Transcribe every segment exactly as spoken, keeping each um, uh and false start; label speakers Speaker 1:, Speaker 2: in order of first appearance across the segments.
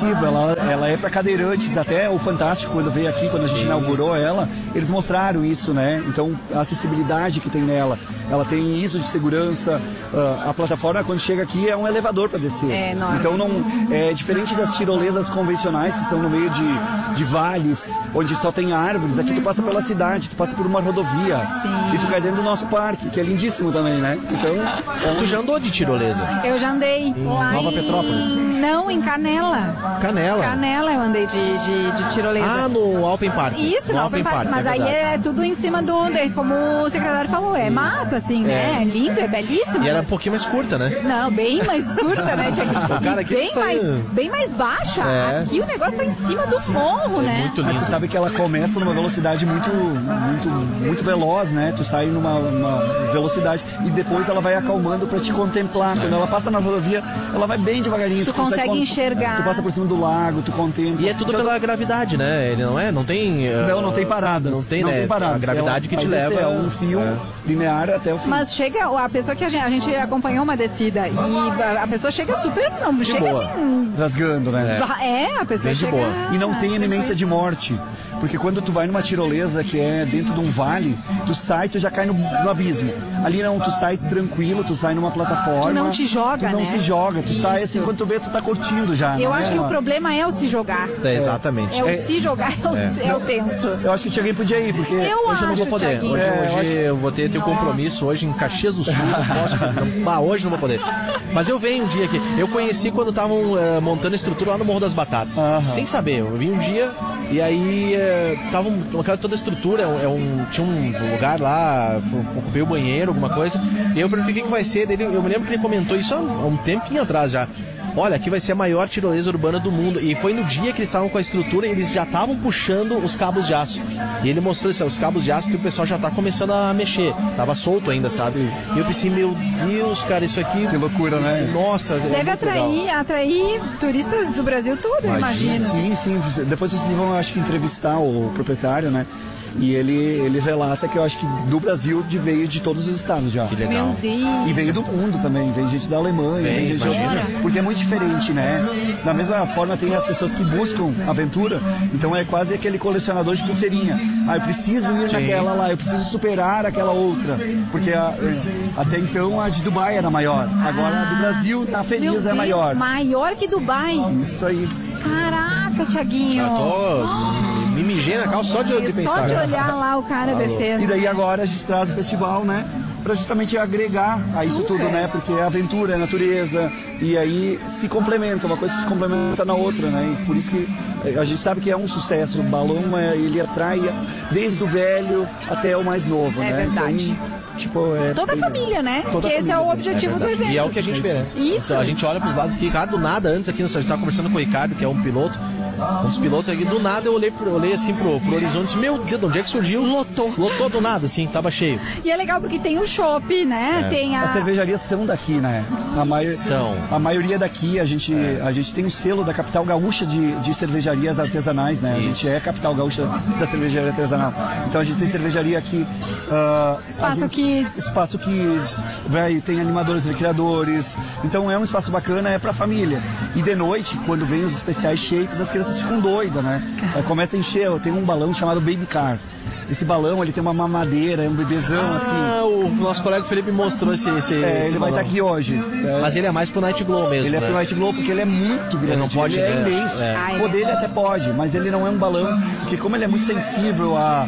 Speaker 1: acessível, ela, ela é para cadeirantes, até o Fantástico, quando veio aqui, quando a gente inaugurou ela, eles mostraram isso, né? Então, a acessibilidade que tem nela, ela tem isso de segurança, uh, a plataforma, quando chega aqui, é um elevador para descer.
Speaker 2: É enorme.
Speaker 1: Então, não, é diferente das tirolesas convencionais, que são no meio de, de vales, onde só tem árvores, aqui tu passa pela cidade, tu passa por uma rodovia,
Speaker 2: Sim.
Speaker 1: e tu cai dentro do nosso parque, que é lindíssimo também, né? Então, é um...
Speaker 3: Tu já andou de tirolesa?
Speaker 2: Eu já andei
Speaker 3: Em
Speaker 2: lá
Speaker 3: Nova
Speaker 2: em...
Speaker 3: Petrópolis?
Speaker 2: Não, em Canela.
Speaker 3: Canela?
Speaker 2: Canela eu andei de, de, de tirolesa.
Speaker 3: Ah, no Alpen Park.
Speaker 2: Isso,
Speaker 3: no
Speaker 2: no
Speaker 3: Alpen Park,
Speaker 2: mas
Speaker 3: é
Speaker 2: aí
Speaker 3: verdade.
Speaker 2: é tudo em cima do, de- como o secretário falou, é mato, assim, né? É lindo, é belíssimo.
Speaker 3: E era um pouquinho mais curta, né?
Speaker 2: Não, bem mais curta, né, Tiaguinho?
Speaker 3: O cara
Speaker 2: E
Speaker 3: aqui
Speaker 2: bem,
Speaker 3: não
Speaker 2: mais,
Speaker 3: saiu.
Speaker 2: bem mais baixa.
Speaker 3: É.
Speaker 2: Aqui o negócio tá em cima do morro, né?
Speaker 3: Muito
Speaker 1: Mas
Speaker 3: lindo.
Speaker 1: tu sabe que ela começa numa velocidade muito, muito, muito veloz, né? Tu sai numa uma velocidade e depois ela vai acalmando pra te contemplar. Quando ela passa na rodovia, ela vai bem devagarinho.
Speaker 2: Tu consegue
Speaker 1: con-
Speaker 2: enxergar.
Speaker 1: Tu passa por cima do lago, tu contempla.
Speaker 3: E é tudo pela gravidade, né? Ele não é, não tem... uh,
Speaker 1: Não, não tem paradas.
Speaker 3: Não tem, né?
Speaker 1: paradas.
Speaker 3: A gravidade
Speaker 1: É um-
Speaker 3: que te
Speaker 1: vai descer,
Speaker 3: leva...
Speaker 1: É um fio
Speaker 3: É.
Speaker 1: linear até o fim.
Speaker 2: Mas chega, a pessoa que a gente, a gente acompanhou uma descida e a, a pessoa chega super, não, chega
Speaker 3: boa.
Speaker 2: assim,
Speaker 1: Rasgando, né?
Speaker 2: é, a pessoa
Speaker 3: Bem de
Speaker 2: chega...
Speaker 3: boa.
Speaker 1: E não tem iminência de morte. Porque quando tu vai numa tirolesa que é dentro de um vale, tu sai, tu já cai no, no abismo. Ali não, tu sai tranquilo, tu sai numa plataforma.
Speaker 2: Tu não te joga,
Speaker 1: tu não
Speaker 2: né?
Speaker 1: se joga, tu sai assim,
Speaker 2: Isso.
Speaker 1: quando tu vê, tu tá curtindo já.
Speaker 2: Eu
Speaker 1: não
Speaker 2: acho
Speaker 1: é
Speaker 2: que o
Speaker 1: uma-
Speaker 2: problema é o se jogar.
Speaker 3: É, exatamente.
Speaker 2: É o
Speaker 1: É.
Speaker 2: se jogar, é o, é o tenso.
Speaker 1: Eu acho que o Thiaguinho podia ir, porque...
Speaker 2: Eu
Speaker 3: Hoje eu não
Speaker 2: acho,
Speaker 3: vou poder.
Speaker 2: Thiaguinho.
Speaker 3: Hoje,
Speaker 1: É, eu
Speaker 3: hoje
Speaker 1: acho-
Speaker 3: eu vou ter, ter um compromisso hoje em Caxias do Sul. Não posso, não, ah, hoje não vou poder. Mas eu venho um dia aqui. Eu conheci quando estavam eh, montando a estrutura lá no Morro das Batatas.
Speaker 1: Aham.
Speaker 3: Sem saber. Eu vim um dia e aí estavam colocando toda a estrutura. É um, é um- tinha um lugar lá, fu- ocupei o banheiro, alguma coisa. E eu perguntei o que, que vai ser. Daí ele- eu me lembro que ele comentou isso há um, há um tempinho atrás já. Olha, aqui vai ser a maior tirolesa urbana do mundo. E foi no dia que eles estavam com a estrutura, eles já estavam puxando os cabos de aço. E ele mostrou isso, os cabos de aço que o pessoal já tá começando a mexer. Tava solto ainda, sabe? E eu pensei, meu Deus, cara, isso aqui...
Speaker 1: Que loucura, né?
Speaker 3: Nossa, é
Speaker 2: Deve
Speaker 3: muito
Speaker 2: atrair,
Speaker 3: legal.
Speaker 2: atrair turistas do Brasil todo, eu imagino.
Speaker 1: Sim, sim. Depois vocês vão, acho que, entrevistar o proprietário, né? E ele, ele relata que eu acho que do Brasil de, veio de todos os estados já.
Speaker 3: Que legal.
Speaker 2: Meu Deus.
Speaker 1: E veio do mundo também, vem gente da Alemanha,
Speaker 3: Vem,
Speaker 1: vem gente de
Speaker 3: imagina.
Speaker 1: outra- porque é muito diferente, né? Da mesma forma tem as pessoas que buscam aventura, então é quase aquele colecionador de pulseirinha. Ah, eu preciso ir
Speaker 3: Sim.
Speaker 1: naquela lá, eu preciso superar aquela outra, porque a- é, até então a de Dubai era maior, agora a do Brasil tá
Speaker 2: Meu
Speaker 1: feliz
Speaker 2: Deus,
Speaker 1: é maior.
Speaker 2: Maior que Dubai.
Speaker 1: Isso aí.
Speaker 2: Caraca, Tiaguinho.
Speaker 3: Eu tô... Me mijei na calça só de, de
Speaker 2: Só
Speaker 3: pensar.
Speaker 2: de olhar lá o cara
Speaker 1: E
Speaker 2: descendo.
Speaker 1: daí agora a gente traz o festival, né? Pra justamente agregar a isso
Speaker 2: Super.
Speaker 1: tudo, né? Porque é aventura, é natureza, e aí se complementa, uma coisa se complementa na outra, né? E por isso que a gente sabe que é um sucesso. O balão, é, ele atrai desde o velho até o mais novo,
Speaker 2: É
Speaker 1: né?
Speaker 2: verdade.
Speaker 1: Então, tipo, é,
Speaker 2: Toda a família, né?
Speaker 1: Toda
Speaker 2: que
Speaker 1: a
Speaker 2: esse é
Speaker 1: família,
Speaker 2: o objetivo do
Speaker 3: verdade.
Speaker 2: evento.
Speaker 3: E é o que a gente vê, né?
Speaker 2: Isso.
Speaker 3: Então, a gente olha pros lados aqui, cara, do nada, antes aqui, a gente tava conversando com o Ricardo, que é um piloto, um dos pilotos aqui, do nada eu olhei, pro- eu olhei assim pro, pro horizonte e disse, meu Deus, de onde é que surgiu?
Speaker 2: Lotou.
Speaker 3: Lotou do nada, assim, tava cheio.
Speaker 2: E é legal porque tem o chopp, né? Tem a...
Speaker 1: As cervejarias são daqui, né? A, mai-
Speaker 3: São.
Speaker 1: a maioria daqui, a gente, a gente tem o selo da capital gaúcha de, de cervejarias artesanais, né? A gente é a capital gaúcha da cervejaria artesanal. Então a gente tem cervejaria aqui. ah,
Speaker 2: Espaço
Speaker 1: a gente-
Speaker 2: Kids.
Speaker 1: Espaço Kids, vai, tem animadores recreadores. Então é um espaço bacana, é pra família. E de noite, quando vem os especiais shakes, as crianças ficam doidas, né? Aí começa a encher, tem um balão chamado Baby Car. Esse balão, ele tem uma mamadeira, é um bebezão, assim.
Speaker 3: Ah, o nosso colega Felipe mostrou esse, esse,
Speaker 1: É,
Speaker 3: esse
Speaker 1: ele vai
Speaker 3: balão.
Speaker 1: estar aqui hoje. É,
Speaker 3: Mas ele é mais pro Night Glow mesmo,
Speaker 1: ele é
Speaker 3: né?
Speaker 1: pro Night Glow porque ele é muito grande.
Speaker 3: Ele não pode,
Speaker 1: ele é
Speaker 3: né?
Speaker 1: imenso.
Speaker 3: É.
Speaker 2: Ah,
Speaker 1: O
Speaker 2: ele é.
Speaker 1: dele até pode, mas ele não é um balão. Porque como ele é muito sensível a.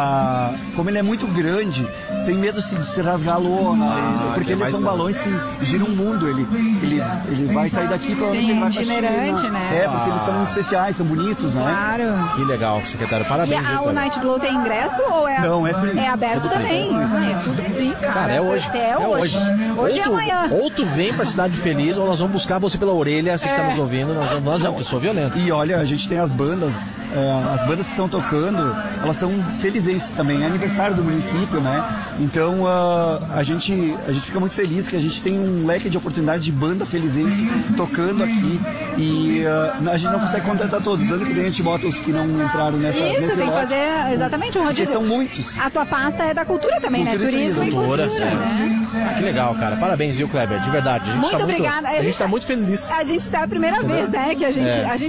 Speaker 1: a como ele é muito grande, tem medo de se rasgar a lona.
Speaker 3: Ah,
Speaker 1: porque
Speaker 3: que é
Speaker 1: eles
Speaker 3: mais-
Speaker 1: são balões que giram o mundo. Ele, ele, ele vai sair daqui pra onde
Speaker 2: Sim,
Speaker 1: ele vai pra
Speaker 2: itinerante,
Speaker 1: China.
Speaker 2: né?
Speaker 1: É, porque eles são especiais, são bonitos, né?
Speaker 2: Claro.
Speaker 3: Que legal, secretário.
Speaker 2: E
Speaker 3: Parabéns,
Speaker 2: a,
Speaker 3: viu,
Speaker 2: o
Speaker 3: cara?
Speaker 2: Night Glow tem ingresso ou é...
Speaker 1: Não, é free.
Speaker 2: É aberto
Speaker 3: Tudo free.
Speaker 2: também. Ah, é tudo free, cara.
Speaker 3: Cara, é hoje.
Speaker 2: É hoje. Hoje
Speaker 3: ou
Speaker 2: e
Speaker 3: tu,
Speaker 2: amanhã.
Speaker 3: Ou tu vem pra Cidade Feliz, ou nós vamos buscar você pela orelha, você que tá
Speaker 2: É.
Speaker 3: nos ouvindo. Nós vamos, nós vamos, eu sou violento.
Speaker 1: E olha, a gente tem as bandas, é, as bandas que estão tocando, elas são felizenses também, é aniversário do município, né? Então ah, a, gente, a gente fica muito feliz que a gente tem um leque de oportunidade de banda felizense tocando aqui e ah, a gente não consegue contratar todos. Ano que vem a gente bota os que não entraram nessa
Speaker 2: Isso,
Speaker 1: nesse
Speaker 2: tem que
Speaker 1: lote,
Speaker 2: fazer exatamente um
Speaker 1: porque
Speaker 2: rodízio.
Speaker 1: são muitos.
Speaker 2: A tua pasta é da cultura também,
Speaker 1: Cultura e
Speaker 2: né? Turismo e
Speaker 1: turismo.
Speaker 2: cultura,
Speaker 3: Cultura, sim.
Speaker 2: né?
Speaker 3: Ah, que legal, cara. Parabéns, viu, Kleber? De verdade. A gente
Speaker 2: Muito
Speaker 3: tá
Speaker 2: obrigada.
Speaker 3: A gente tá muito feliz.
Speaker 2: A gente tá a primeira vez, né, que a gente,
Speaker 3: É.
Speaker 2: a gente